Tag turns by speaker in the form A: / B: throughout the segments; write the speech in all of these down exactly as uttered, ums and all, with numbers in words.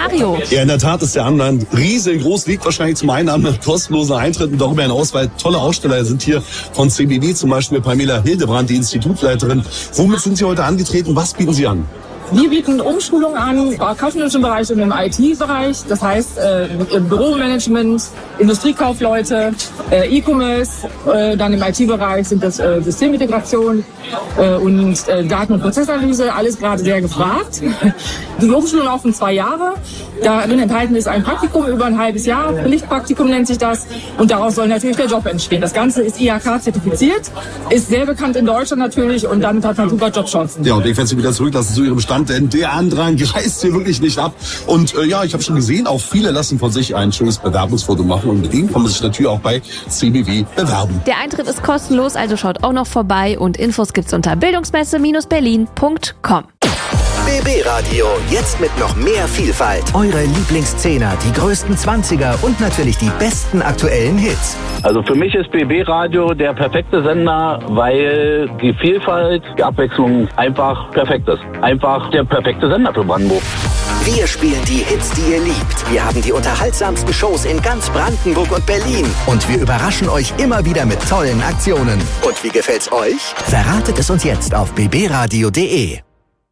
A: Mario.
B: Ja, in der Tat ist der Anlass riesengroß, liegt wahrscheinlich zum einen am kostenlosen Eintritt und darüber hinaus, weil tolle Aussteller sind hier von C B W, zum Beispiel Pamela Hildebrand, die Institutleiterin. Womit sind Sie heute angetreten? Was bieten Sie an?
C: Wir bieten Umschulung an, im kaufmännischen Bereich und im I T-Bereich. Das heißt, äh, im Büromanagement, Industriekaufleute, äh, E-Commerce, äh, dann im I T-Bereich sind das äh, Systemintegration äh, und äh, Daten- und Prozessanalyse, alles gerade sehr gefragt. Die Umschulung laufen zwei Jahre. Darin enthalten ist ein Praktikum über ein halbes Jahr, Pflichtpraktikum nennt sich das, und daraus soll natürlich der Job entstehen. Das Ganze ist I H K-zertifiziert, ist sehr bekannt in Deutschland natürlich und damit hat man super Jobchancen.
B: Ja, und ich werde Sie wieder zurücklassen zu Ihrem Stand, denn der Andrang reißt hier wirklich nicht ab. Und äh, ja, ich habe schon gesehen, auch viele lassen von sich ein schönes Bewerbungsfoto machen und mit dem kann man sich natürlich auch bei C B W bewerben.
A: Der Eintritt ist kostenlos, also schaut auch noch vorbei und Infos gibt's unter bildungsmesse Bindestrich berlin Punkt com.
D: B B Radio, jetzt mit noch mehr Vielfalt. Eure Lieblingszehner, die größten Zwanziger und natürlich die besten aktuellen Hits.
E: Also für mich ist B B Radio der perfekte Sender, weil die Vielfalt, die Abwechslung einfach perfekt ist. Einfach der perfekte Sender für Brandenburg.
D: Wir spielen die Hits, die ihr liebt. Wir haben die unterhaltsamsten Shows in ganz Brandenburg und Berlin. Und wir überraschen euch immer wieder mit tollen Aktionen. Und wie gefällt's euch? Verratet es uns jetzt auf b b radio punkt d e.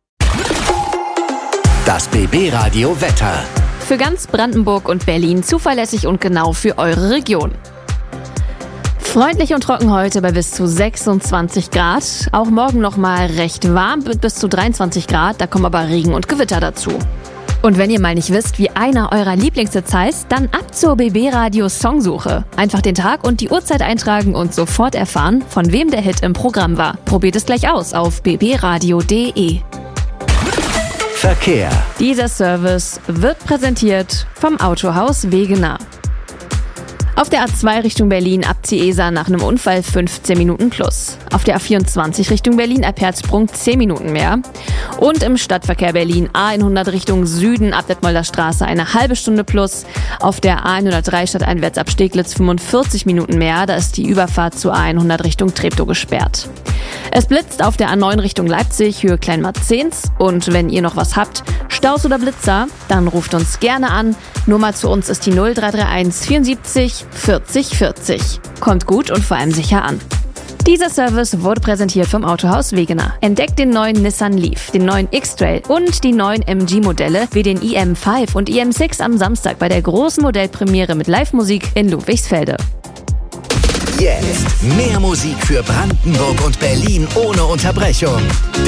D: Das B B Radio Wetter.
A: Für ganz Brandenburg und Berlin zuverlässig und genau für eure Region. Freundlich und trocken heute bei bis zu sechsundzwanzig Grad. Auch morgen noch mal recht warm mit bis zu dreiundzwanzig Grad. Da kommen aber Regen und Gewitter dazu. Und wenn ihr mal nicht wisst, wie einer eurer Lieblingshits heißt, dann ab zur B B Radio Songsuche. Einfach den Tag und die Uhrzeit eintragen und sofort erfahren, von wem der Hit im Programm war. Probiert es gleich aus auf b b radio punkt d e.
D: Verkehr.
A: Dieser Service wird präsentiert vom Autohaus Wegener. Auf der A zwei Richtung Berlin ab Ciesa nach einem Unfall fünfzehn Minuten plus. Auf der A vierundzwanzig Richtung Berlin ab Herzsprung zehn Minuten mehr. Und im Stadtverkehr Berlin A hundert Richtung Süden ab Detmolder Straße eine halbe Stunde plus. Auf der A hundertdrei stadteinwärts ab Steglitz fünfundvierzig Minuten mehr. Da ist die Überfahrt zur A hundert Richtung Treptow gesperrt. Es blitzt auf der A neun Richtung Leipzig, Höhe Kleinmarzens. Und wenn ihr noch was habt, Staus oder Blitzer, dann ruft uns gerne an. Nummer zu uns ist die null drei drei eins vierundsiebzig vierzig vierzig. Kommt gut und vor allem sicher an. Dieser Service wurde präsentiert vom Autohaus Wegener. Entdeckt den neuen Nissan Leaf, den neuen X-Trail und die neuen M G-Modelle wie den I M fünf und I M sechs am Samstag bei der großen Modellpremiere mit Live-Musik in Ludwigsfelde.
D: Jetzt mehr Musik für Brandenburg und Berlin ohne Unterbrechung.